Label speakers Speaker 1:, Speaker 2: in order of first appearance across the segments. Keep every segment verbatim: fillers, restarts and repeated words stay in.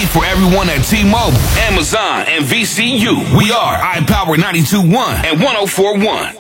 Speaker 1: for everyone at T-Mobile, Amazon, and V C U. We are iPower ninety-two point one and one oh four point one.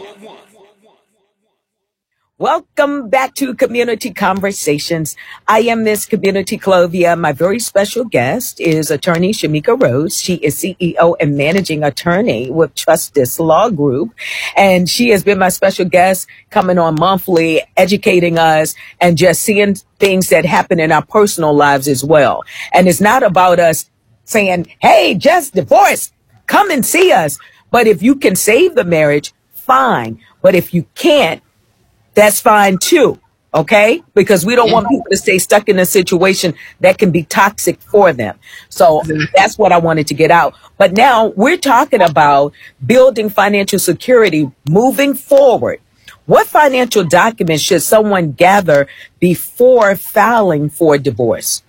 Speaker 2: Welcome back to Community Conversations. I am Miss Community Clovia. My very special guest is attorney Shamika Rose. She is C E O and managing attorney with Justice Law Group. And she has been my special guest, coming on monthly, educating us and just seeing things that happen in our personal lives as well. And it's not about us saying, hey, just divorce, come and see us. But if you can save the marriage, fine. But if you can't, that's fine too, okay? Because we don't want people to stay stuck in a situation that can be toxic for them. So that's what I wanted to get out. But now we're talking about building financial security moving forward. What financial documents should someone gather before filing for divorce?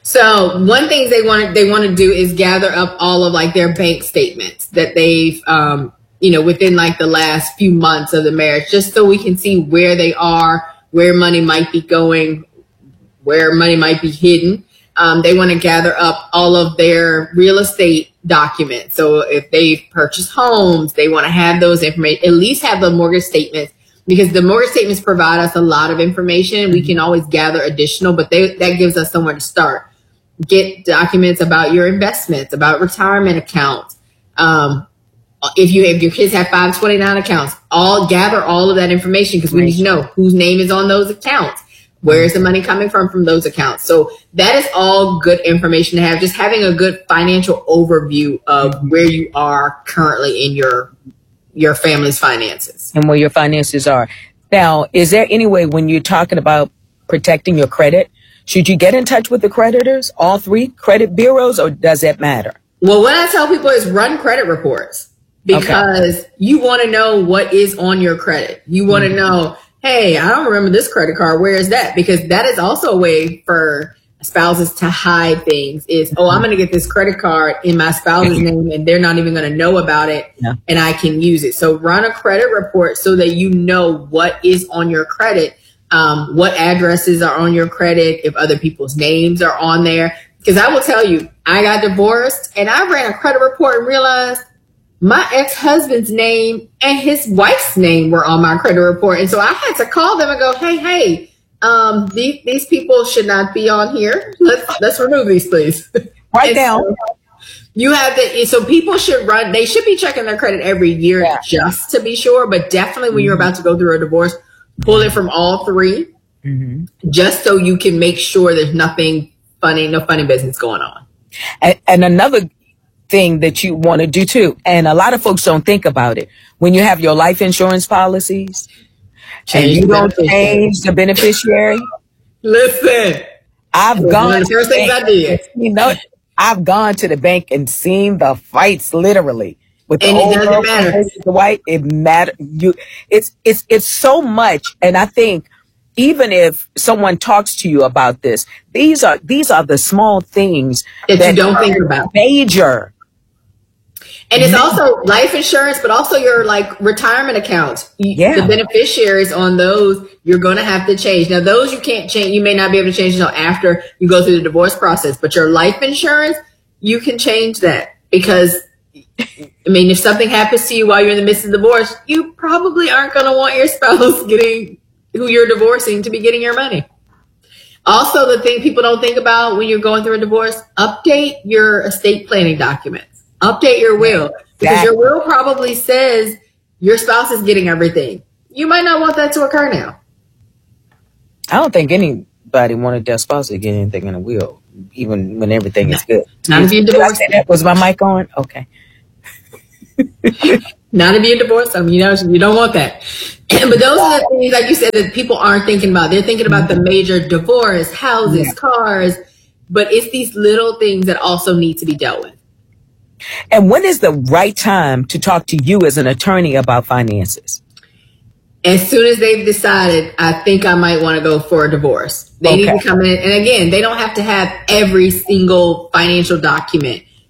Speaker 3: So one thing they want they want to do is gather up all of like their bank statements that they've um you know, within like the last few months of the marriage, just so we can see where they are, where money might be going, where money might be hidden. Um, they want to gather up all of their real estate documents. So if they've purchased homes, they want to have those information, at least have the mortgage statements, because the mortgage statements provide us a lot of information. We can always gather additional, but they, that gives us somewhere to start. Get documents about your investments, about retirement accounts. Um, If you if your kids have five twenty-nine accounts, all gather all of that information, because we need to know whose name is on those accounts. Where is the money coming from from those accounts? So that is all good information to have. Just having a good financial overview of where you are currently in your your family's finances.
Speaker 2: And where your finances are. Now, is there any way when you're talking about protecting your credit, should you get in touch with the creditors, all three credit bureaus, or does that matter?
Speaker 3: Well, what I tell people is run credit reports. Because okay. you want to know what is on your credit. You want to mm-hmm. know, hey, I don't remember this credit card. Where is that? Because that is also a way for spouses to hide things is, mm-hmm. oh, I'm going to get this credit card in my spouse's name and they're not even going to know about it yeah. and I can use it. So run a credit report so that you know what is on your credit, um, what addresses are on your credit, if other people's names are on there. Because I will tell you, I got divorced and I ran a credit report and realized my ex-husband's name and his wife's name were on my credit report. And so I had to call them and go, hey, hey, um, these, these people should not be on here. Let's, let's remove these, please.
Speaker 2: Right now. So
Speaker 3: you have to, so people should run, they should be checking their credit every year yeah. just to be sure. But definitely when mm-hmm. you're about to go through a divorce, pull it from all three mm-hmm. just so you can make sure there's nothing funny, no funny business going on.
Speaker 2: And, and another thing that you want to do too, and a lot of folks don't think about it, when you have your life insurance policies change and you don't change the beneficiary.
Speaker 3: Listen,
Speaker 2: I've gone
Speaker 3: the first things I did.
Speaker 2: You know, I've gone to the bank and seen the fights literally with the
Speaker 3: and
Speaker 2: old
Speaker 3: it doesn't matter.
Speaker 2: The white. It matter. You, it's it's it's so much, and I think even if someone talks to you about this, these are these are the small things
Speaker 3: that,
Speaker 2: that
Speaker 3: you don't think about.
Speaker 2: Major.
Speaker 3: And it's also life insurance, but also your like retirement accounts.
Speaker 2: Yeah.
Speaker 3: The beneficiaries on those, you're going to have to change. Now, those you can't change. You may not be able to change until after you go through the divorce process. But your life insurance, you can change that. Because, I mean, if something happens to you while you're in the midst of divorce, you probably aren't going to want your spouse getting, who you're divorcing, to be getting your money. Also, the thing people don't think about when you're going through a divorce, update your estate planning documents. Update your will, because your will probably says your spouse is getting everything. You might not want that to occur now.
Speaker 2: I don't think anybody wanted their spouse to get anything in a will, even when everything is good.
Speaker 3: Not if you're divorced.
Speaker 2: Was my mic on? Okay.
Speaker 3: Not if you're divorced. I mean, you know, you don't want that. But those are the things, like you said, that people aren't thinking about. They're thinking about the major divorce, houses, yeah. cars, but it's these little things that also need to be dealt with.
Speaker 2: And when is the right time to talk to you as an attorney about finances?
Speaker 3: As soon as they've decided, I think I might want to go for a divorce. They okay. need to come in. And again, they don't have to have every single financial document.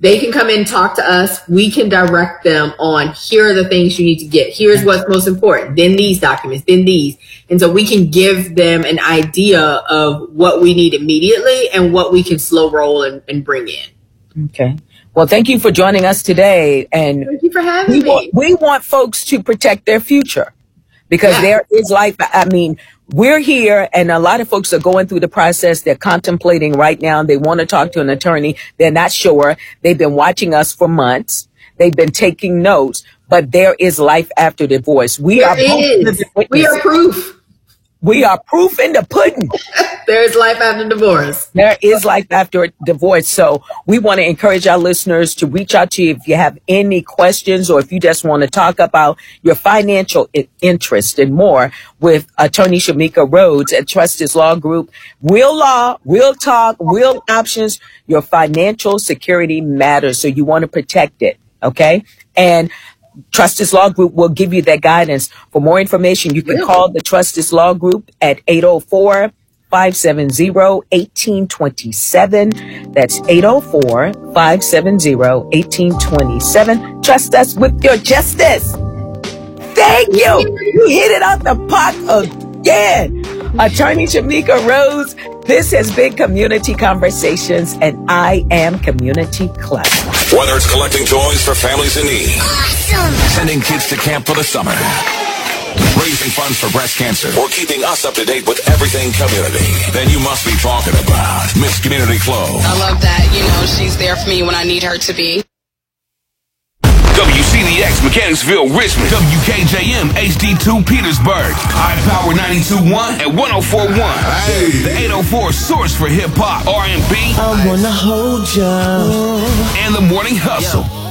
Speaker 3: They can come in and talk to us. We can direct them on, here are the things you need to get. Here's what's most important. Then these documents, then these. And so we can give them an idea of what we need immediately and what we can slow roll and, and bring in.
Speaker 2: Okay. Well, thank you for joining us today. And
Speaker 3: thank you for having
Speaker 2: we
Speaker 3: me.
Speaker 2: Want, we want folks to protect their future because yeah. there is life. I mean, we're here and a lot of folks are going through the process. They're contemplating right now. They want to talk to an attorney. They're not sure. They've been watching us for months. They've been taking notes, but there is life after divorce. We
Speaker 3: there
Speaker 2: are
Speaker 3: is. We are proof.
Speaker 2: We are proof in the pudding.
Speaker 3: There is life after divorce.
Speaker 2: There is life after divorce. So we want to encourage our listeners to reach out to you if you have any questions or if you just want to talk about your financial interest and more with attorney Shamika Rhodes at Trustis Law Group. Real law, real talk, real options. Your financial security matters. So you want to protect it. Okay. And Trustis Law Group will give you that guidance. For more information, you can really? call the Trustis Law Group at eight oh four, five seven zero, one eight two seven. That's eight oh four, five seven zero, one eight two seven. Trust us with your justice. Thank you. You hit it out the park again. Attorney Shamika Rhodes, this has been Community Conversations, and I am Community Club.
Speaker 1: Whether it's collecting toys for families in need, awesome. Sending kids to camp for the summer, raising funds for breast cancer, or keeping us up to date with everything community, then you must be talking about Miss Community Club.
Speaker 4: I love that, you know, she's there for me when I need her to be.
Speaker 1: W C D X Mechanicsville, Richmond. W K J M H D two Petersburg. High Power ninety-two point one and one oh four point one. Hey. The eight oh four source for hip hop, R and B.
Speaker 5: I wanna hold ya.
Speaker 1: And the Morning Hustle. Yo.